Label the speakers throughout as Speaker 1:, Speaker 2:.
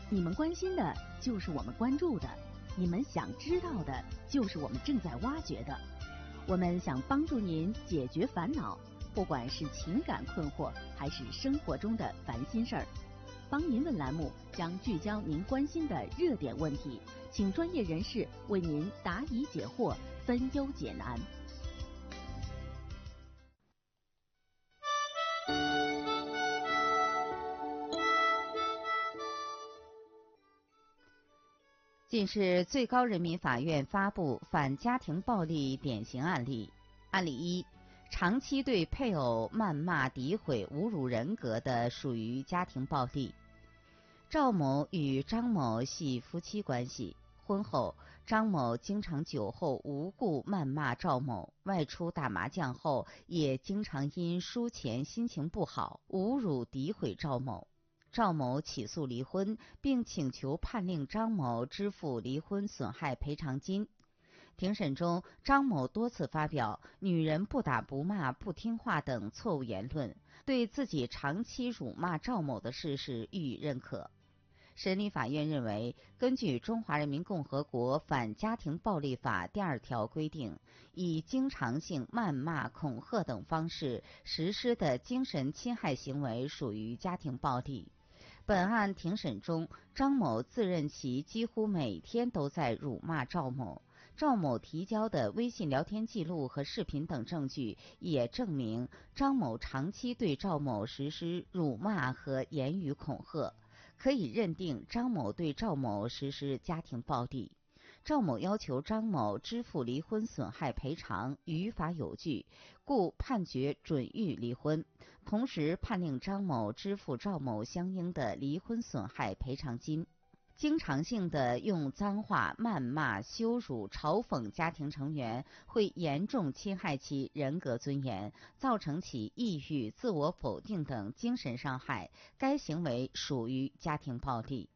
Speaker 1: 你们关心的就是我们关注的，你们想知道的就是我们正在挖掘的。我们想帮助您解决烦恼，不管是情感困惑还是生活中的烦心事儿。帮您问栏目将聚焦您关心的热点问题，请专业人士为您答疑解惑，分忧解难。近日，最高人民法院发布反家庭暴力典型案例。案例一：长期对配偶谩骂、诋毁、侮辱人格的，属于家庭暴力。赵某与张某系夫妻关系，婚后张某经常酒后无故谩骂赵某，外出打麻将后也经常因输钱心情不好，侮辱诋毁赵某。赵某起诉离婚，并请求判令张某支付离婚损害赔偿金。庭审中，张某多次发表女人不打不骂不听话等错误言论，对自己长期辱骂赵某的事实予以认可。审理法院认为，根据《中华人民共和国反家庭暴力法》第2条规定，以经常性谩骂、恐吓等方式实施的精神侵害行为属于家庭暴力。本案庭审中，张某自认其几乎每天都在辱骂赵某，赵某提交的微信聊天记录和视频等证据也证明张某长期对赵某实施辱骂和言语恐吓，可以认定张某对赵某实施家庭暴力。赵某要求张某支付离婚损害赔偿，于法有据，故判决准予离婚，同时判令张某支付赵某相应的离婚损害赔偿金。经常性的用脏话谩骂、羞辱、嘲讽家庭成员，会严重侵害其人格尊严，造成其抑郁、自我否定等精神伤害，该行为属于家庭暴力。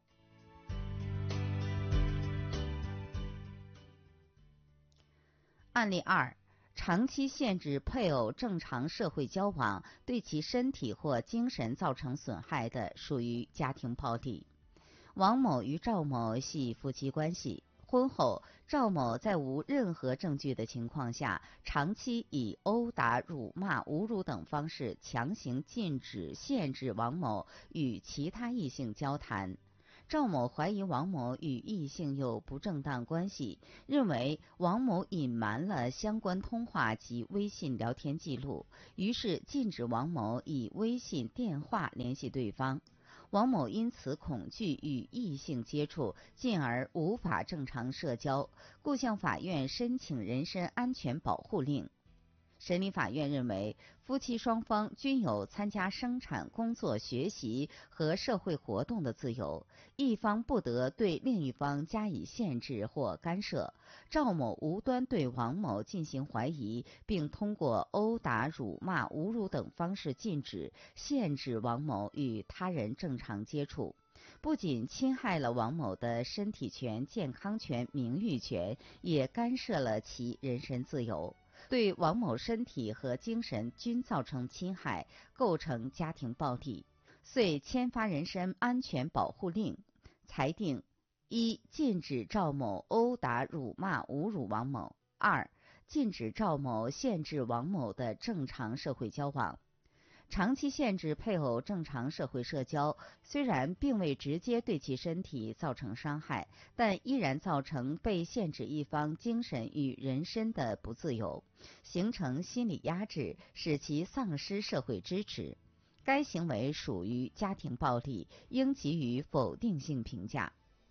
Speaker 1: 案例二：长期限制配偶正常社会交往，对其身体或精神造成损害的，属于家庭暴力。王某与赵某系夫妻关系，婚后赵某在无任何证据的情况下，长期以殴打、辱骂、侮辱等方式强行禁止、限制王某与其他异性交谈。赵某怀疑王某与异性有不正当关系，认为王某隐瞒了相关通话及微信聊天记录，于是禁止王某以微信、电话联系对方。王某因此恐惧与异性接触，进而无法正常社交，故向法院申请人身安全保护令。审理法院认为，夫妻双方均有参加生产、工作、学习和社会活动的自由，一方不得对另一方加以限制或干涉。赵某无端对王某进行怀疑，并通过殴打、辱骂、侮辱等方式禁止、限制王某与他人正常接触，不仅侵害了王某的身体权、健康权、名誉权，也干涉了其人身自由，对王某身体和精神均造成侵害，构成家庭暴力，遂签发人身安全保护令。裁定：一、禁止赵某殴打、辱骂、侮辱王某；二、禁止赵某限制王某的正常社会交往。长期限制配偶正常社会社交，虽然并未直接对其身体造成伤害，但依然造成被限制一方精神与人身的不自由，形成心理压制，使其丧失社会支持。该行为属于家庭暴力，应给予否定性评价。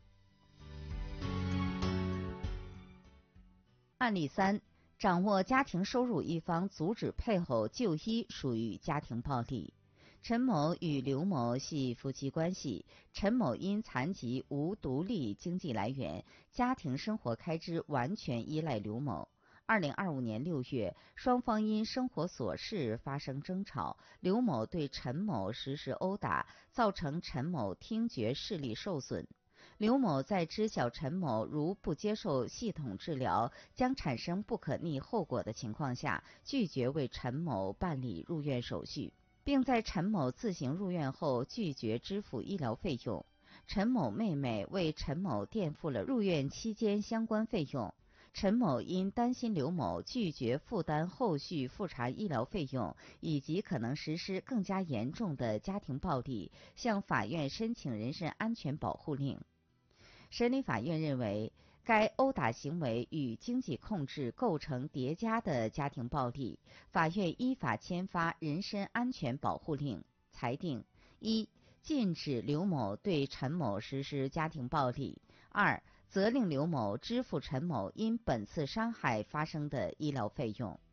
Speaker 1: 案例三：掌握家庭收入一方阻止配偶就医，属于家庭暴力。陈某与刘某系夫妻关系，陈某因残疾无独立经济来源，家庭生活开支完全依赖刘某。2025年6月，双方因生活琐事发生争吵，刘某对陈某实施殴打，造成陈某听觉视力受损。刘某在知晓陈某如不接受系统治疗将产生不可逆后果的情况下，拒绝为陈某办理入院手续，并在陈某自行入院后拒绝支付医疗费用。 陈某妹妹为陈某垫付了入院期间相关费用。陈某因担心刘某拒绝负担后续复查医疗费用，以及可能实施更加严重的家庭暴力，向法院申请人身安全保护令。审理法院认为，该殴打行为与经济控制构成叠加的家庭暴力，法院依法签发人身安全保护令，裁定：一、禁止刘某对陈某实施家庭暴力；二、责令刘某支付陈某因本次伤害发生的医疗费用。